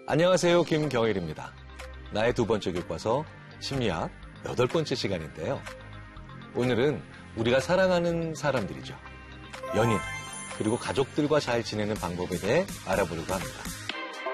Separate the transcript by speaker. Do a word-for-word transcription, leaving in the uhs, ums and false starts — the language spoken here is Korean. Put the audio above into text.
Speaker 1: 안녕하세요, 김경일입니다. 나의 두 번째 교과서 심리학 여덟 번째 시간인데요. 오늘은 우리가 사랑하는 사람들이죠. 연인, 그리고 가족들과 잘 지내는 방법에 대해 알아보려고 합니다.